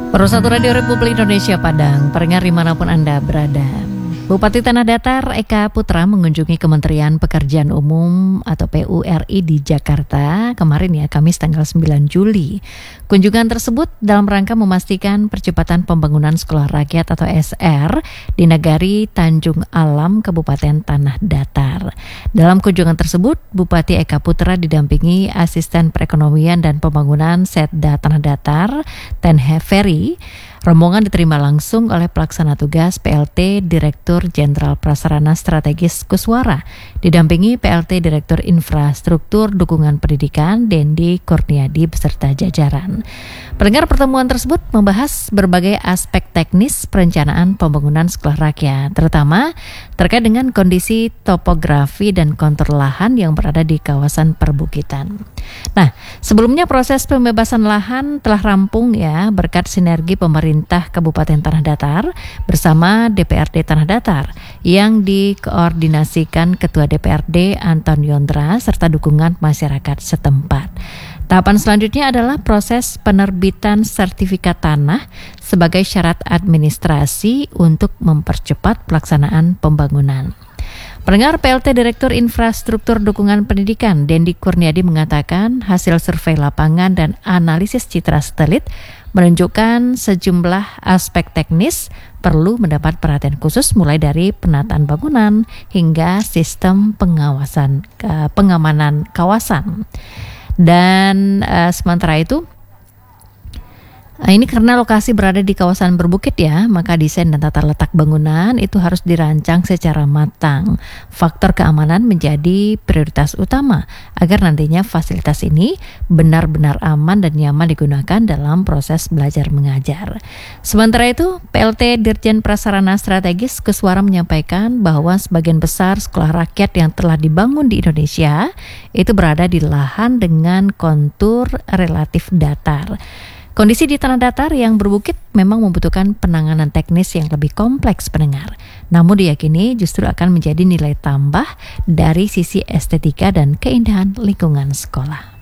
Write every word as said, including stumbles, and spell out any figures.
Perusahaan Radio Republik Indonesia Padang, pendengar dimanapun Anda berada. Bupati Tanah Datar Eka Putra mengunjungi Kementerian Pekerjaan Umum atau P U R I di Jakarta kemarin ya, Kamis tanggal sembilan Juli. Kunjungan tersebut dalam rangka memastikan percepatan pembangunan sekolah rakyat atau S R di Nagari Tanjung Alam, Kabupaten Tanah Datar. Dalam kunjungan tersebut, Bupati Eka Putra didampingi Asisten Perekonomian dan Pembangunan Setda Tanah Datar, Tenhe Ferry. Rombongan diterima langsung oleh pelaksana tugas P L T Direktur Jenderal Prasarana Strategis Kuswara, didampingi P L T Direktur Infrastruktur Dukungan Pendidikan Dendi Kurniadi beserta jajaran. Pendengar, pertemuan tersebut membahas berbagai aspek teknis perencanaan pembangunan sekolah rakyat, terutama terkait dengan kondisi topografi dan kontur lahan yang berada di kawasan perbukitan. Nah, sebelumnya proses pembebasan lahan telah rampung ya berkat sinergi pemerintah Kabupaten Tanah Datar bersama D P R D Tanah Datar yang dikoordinasikan Ketua D P R D Anton Yondra serta dukungan masyarakat setempat. Tahapan selanjutnya adalah proses penerbitan sertifikat tanah sebagai syarat administrasi untuk mempercepat pelaksanaan pembangunan. Pendengar, P L T Direktur Infrastruktur Dukungan Pendidikan Dendi Kurniadi mengatakan hasil survei lapangan dan analisis citra satelit menunjukkan sejumlah aspek teknis perlu mendapat perhatian khusus mulai dari penataan bangunan hingga sistem pengawasan pengamanan kawasan. Dan uh, sementara itu Nah, ini karena lokasi berada di kawasan berbukit ya, maka desain dan tata letak bangunan itu harus dirancang secara matang. Faktor keamanan menjadi prioritas utama agar nantinya fasilitas ini benar-benar aman dan nyaman digunakan dalam proses belajar mengajar. Sementara itu, P L T Dirjen Prasarana Strategis Kuswara menyampaikan bahwa sebagian besar sekolah rakyat yang telah dibangun di Indonesia itu berada di lahan dengan kontur relatif datar. Kondisi di tanah datar yang berbukit memang membutuhkan penanganan teknis yang lebih kompleks, pendengar. Namun diyakini justru akan menjadi nilai tambah dari sisi estetika dan keindahan lingkungan sekolah.